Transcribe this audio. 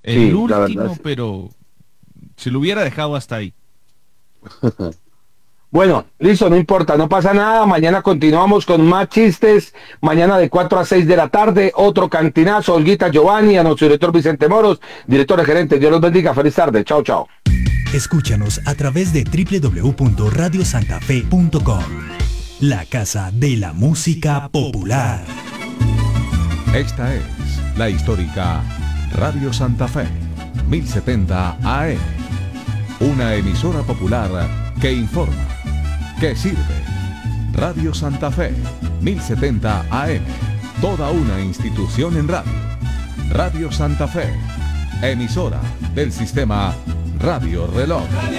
El Sí, la verdad. último, pero si lo hubiera dejado hasta ahí. Bueno, listo, no importa, no pasa nada. Mañana continuamos con más chistes. Mañana de 4 a 6 de la tarde, otro cantinazo. Olguita Giovanni, a nuestro director Vicente Moros, director gerente. Dios los bendiga. Feliz tarde. Chao, chao. Escúchanos a través de www.radiosantafe.com. La casa de la música popular. Esta es la histórica Radio Santa Fe, 1070 AM. Una emisora popular que informa, que sirve. Radio Santa Fe, 1070 AM. Toda una institución en radio. Radio Santa Fe, emisora del sistema Radio Reloj.